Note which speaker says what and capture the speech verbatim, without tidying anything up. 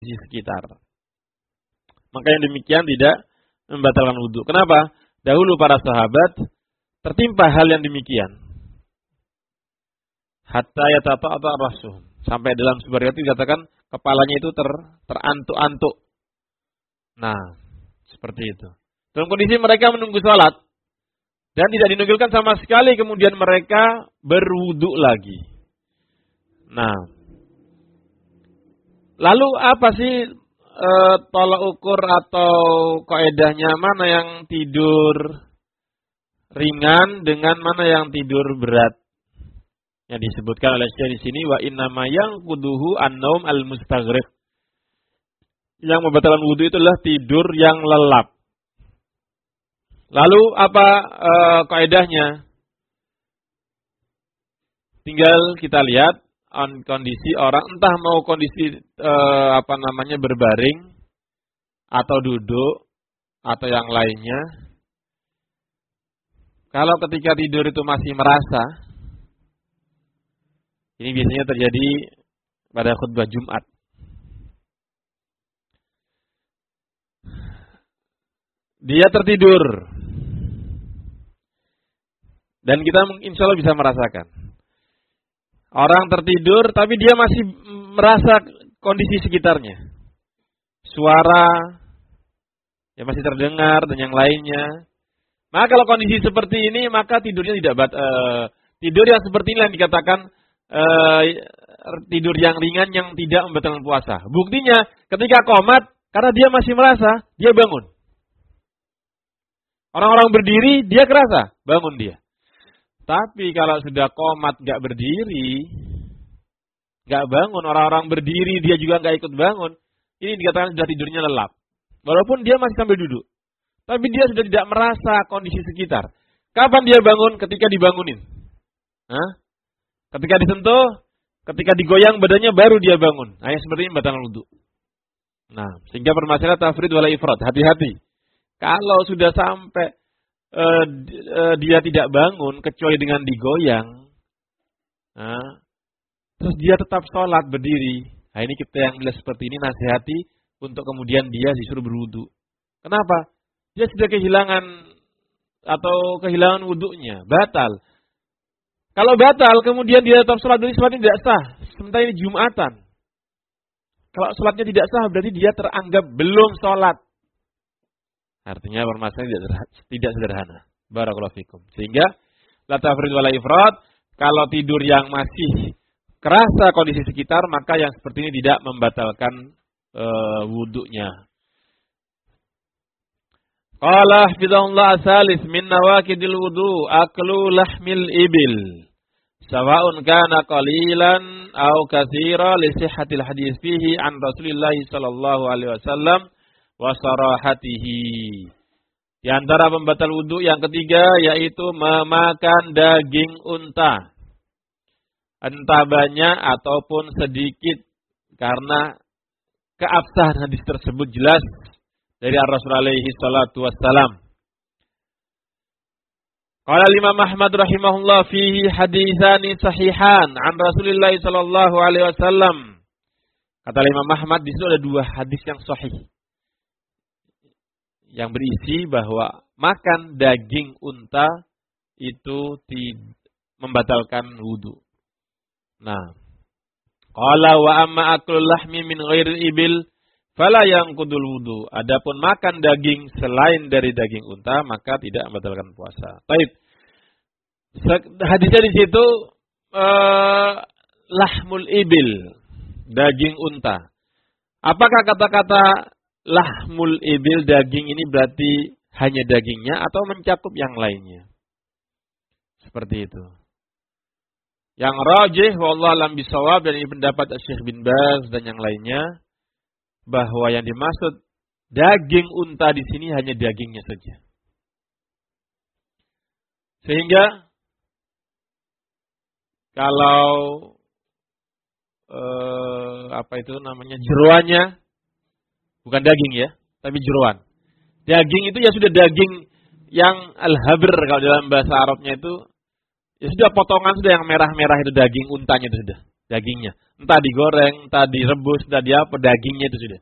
Speaker 1: di sekitar. Maka yang demikian tidak membatalkan wudu. Kenapa? Dahulu para sahabat tertimpa hal yang demikian. Hatta yatata'a rasuhum. Sampai dalam sebuah riwayat dikatakan kepalanya itu ter, terantuk-antuk. Nah, seperti itu. Dalam kondisi mereka menunggu salat dan tidak dinukilkan sama sekali, kemudian mereka berwudu lagi. Nah, lalu apa sih e, tolak ukur atau kaedahnya, mana yang tidur ringan dengan mana yang tidur berat? Yang disebutkan oleh Syekh di sini, wa innama yanquduhu an-naum al-mustaghriq. Yang membatalkan wudu itu adalah tidur yang lelap. Lalu apa e, kaedahnya? Tinggal kita lihat on kondisi orang, entah mau kondisi e, apa namanya berbaring atau duduk atau yang lainnya. Kalau ketika tidur itu masih merasa, ini biasanya terjadi pada khutbah Jumat. Dia tertidur. Dan kita insya Allah bisa merasakan. Orang tertidur tapi dia masih merasa kondisi sekitarnya. Suara yang masih terdengar dan yang lainnya. Maka kalau kondisi seperti ini, maka tidurnya tidak bat, uh, tidur yang seperti ini yang dikatakan uh, tidur yang ringan yang tidak membatalkan puasa. Buktinya ketika qomat, karena dia masih merasa, dia bangun. Orang-orang berdiri, dia kerasa, bangun dia. Tapi kalau sudah qomat gak berdiri, gak bangun, orang-orang berdiri, dia juga gak ikut bangun, ini dikatakan sudah tidurnya lelap. Walaupun dia masih sambil duduk. Tapi dia sudah tidak merasa kondisi sekitar. Kapan dia bangun? Ketika dibangunin. Hah? Ketika disentuh, ketika digoyang badannya baru dia bangun. Nah, yang seperti ini batal wudu. Nah, sehingga permasalahan tafrid wala ifrat. Hati-hati. Kalau sudah sampai uh, uh, dia tidak bangun kecuali dengan digoyang, nah, terus dia tetap sholat berdiri. Nah, ini kita yang melihat seperti ini nasihati untuk kemudian dia disuruh berwudu. Kenapa? Dia sudah kehilangan atau kehilangan wudunya, batal. Kalau batal, kemudian dia tetap sholat, berarti sholatnya tidak sah. Sementara ini Jumatan. Kalau sholatnya tidak sah, berarti dia teranggap belum sholat. Artinya permasalahan tidak, tidak sederhana. Barakallahu fikum. Sehingga la tafrid wala ifrat, kalau tidur yang masih kerasa kondisi sekitar, maka yang seperti ini tidak membatalkan e, wudunya. Qala hafizahullah salis min nawaqidil wudu aklu lahmil ibil sawa'un kana qalilan aw katsira li sihhatil hadis fihi an Rasulillah sallallahu alaihi wasallam wa sarahatihi. Di antara pembatal wudu yang ketiga yaitu memakan daging unta. Entah banyak ataupun sedikit, karena keabsahan hadis tersebut jelas dari Rasul alaihi salatu wassalam. Qala Imam Ahmad rahimahullah fihi haditsani sahihan an Rasulillah sallallahu alaihi wasallam. Kata Imam Ahmad di situ ada dua hadis yang sahih yang berisi bahwa makan daging unta itu tidak membatalkan wudu. Nah, qala wa amma aklul lahmi min ghairi ibil fala yanqudul wudu. Adapun makan daging selain dari daging unta maka tidak membatalkan puasa. Baik. Hadisnya di situ uh, lahmul ibil, daging unta. Apakah kata-kata lahmul ibil, daging ini berarti hanya dagingnya atau mencakup yang lainnya? Seperti itu. Yang rajih wallahu alam bisawab, dan ini pendapat Syekh bin Baz dan yang lainnya, bahwa yang dimaksud daging unta di sini hanya dagingnya saja. Sehingga kalau eh, apa itu namanya jeroannya bukan daging ya, tapi jeroan. Daging itu ya sudah daging yang al-habr, kalau dalam bahasa Arabnya itu ya sudah potongan sudah yang merah-merah itu daging untanya itu sudah. dagingnya. Entah digoreng, entah direbus, entah diapa, dagingnya itu sudah.